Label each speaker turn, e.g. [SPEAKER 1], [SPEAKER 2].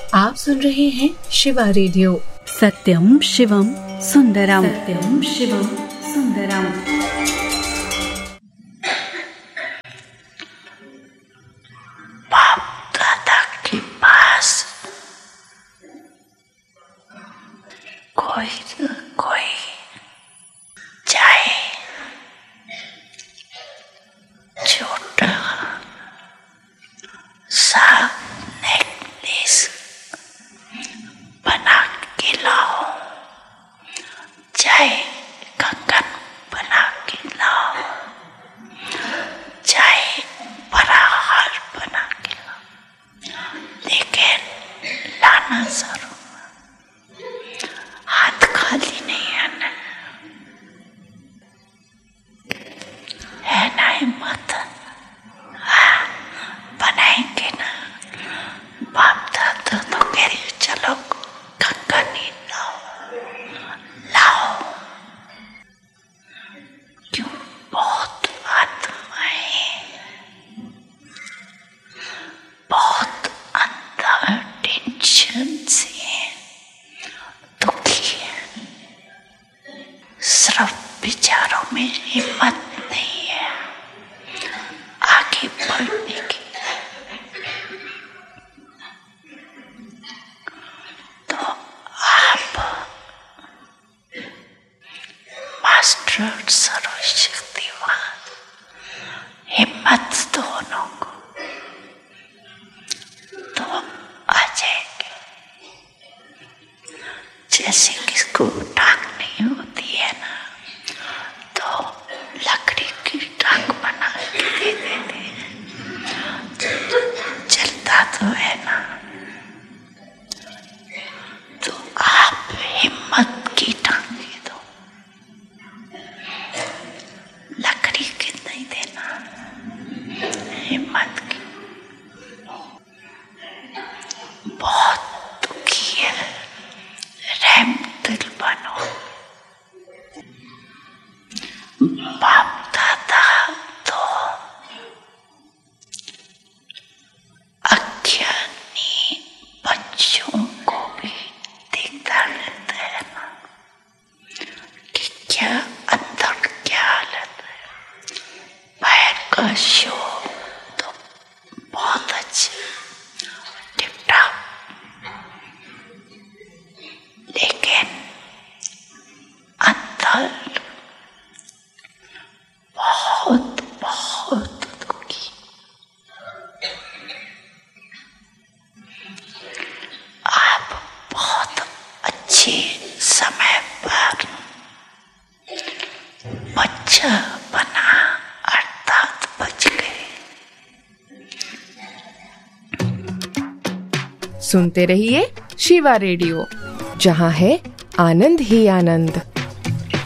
[SPEAKER 1] आप सुन रहे हैं शिवा रेडियो।
[SPEAKER 2] सत्यम शिवम सुंदरम, सत्यम शिवम सुंदरम।
[SPEAKER 3] बाप दादा के पास कोई न कोई जाए, छोटा सा नेकलेस बना के लाओ, चाहे कंगन बना के लाओ, चाहे बड़ा हार बना के लाओ, लेकिन लाना जरूर, हाथ खाली नहीं आना है ना। हिम्मत बनाएंगे ना। बाप दादा तो कह रही चलो कंगन ही लाओ, क्यों बहुत आत्माएं बहुत अंदर टेंशन से दुखी है, सिर्फ विचारों में हिम्मत नहीं है आगे बढ़ने की। तो आप मास्टर सर्वशक्तिवान हिम्मत दोनों को तो आ जाएंगे। जैसे किसको टांग नहीं होती है ना, तो लकड़ी की टांग बना के दे देते हैं, चलता तो है ना। तो आप हिम्मत की टांगे दो, लकड़ी की नहीं देना, हिम्मत की। बहुत दुखी है, रहम दिल बनो। बाप दादा तो अज्ञानी बच्चों को भी देखता रहता है ना कि क्या अंदर क्या हालत है। बाहर का शो तो बहुत अच्छा टिप-टाप, लेकिन अंदर बहुत बहुत दुखी। आप बहुत अच्छे समय पर बच्चा बना, अर्थात बच गए।
[SPEAKER 1] सुनते रहिए शिवा रेडियो, जहाँ है आनंद ही आनंद।